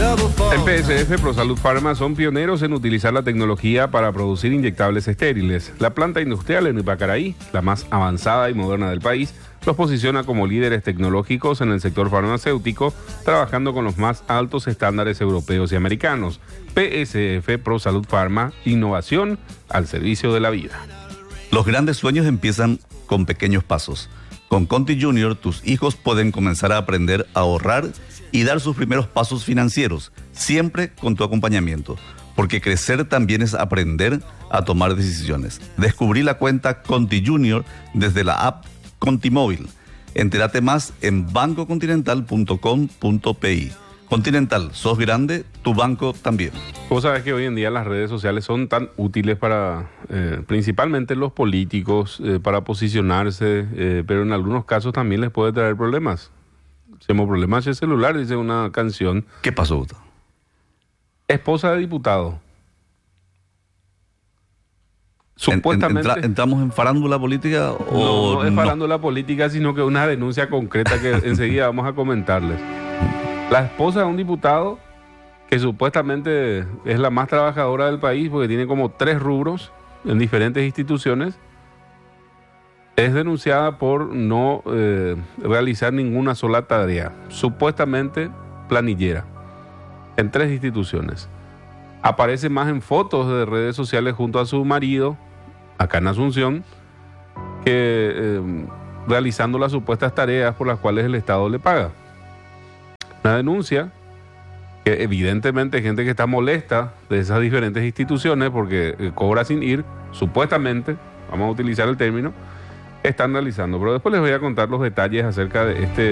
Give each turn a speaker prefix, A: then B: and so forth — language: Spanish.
A: En PSF ProSalud Pharma son pioneros en utilizar la tecnología para producir inyectables estériles. La planta industrial en Ipacaraí, la más avanzada y moderna del país, los posiciona como líderes tecnológicos en el sector farmacéutico, trabajando con los más altos estándares europeos y americanos. PSF ProSalud Pharma, innovación al servicio de la vida.
B: Los grandes sueños empiezan con pequeños pasos. Con Conti Junior, tus hijos pueden comenzar a aprender a ahorrar y dar sus primeros pasos financieros, siempre con tu acompañamiento. Porque crecer también es aprender a tomar decisiones. Descubrí la cuenta Conti Junior desde la app Conti Móvil. Entérate más en bancocontinental.com.pi. Continental, sos grande, tu banco también.
A: Vos sabés que hoy en día las redes sociales son tan útiles para, principalmente los políticos, para posicionarse, pero en algunos casos también les puede traer problemas. Tenemos problemas de celular, dice una canción.
B: ¿Qué pasó, Gustavo?
A: Esposa de diputado. Supuestamente...
B: ¿Entramos en farándula política o
A: no es farándula política, sino que una denuncia concreta que enseguida vamos a comentarles. La esposa de un diputado que supuestamente es la más trabajadora del país porque tiene como 3 rubros en diferentes instituciones, es denunciada por no realizar ninguna sola tarea, supuestamente planillera, en 3 instituciones. Aparece más en fotos de redes sociales junto a su marido, acá en Asunción, que realizando las supuestas tareas por las cuales el Estado le paga. Una denuncia que evidentemente hay gente que está molesta de esas diferentes instituciones porque cobra sin ir, supuestamente, vamos a utilizar el término, están realizando. Pero después les voy a contar los detalles acerca de este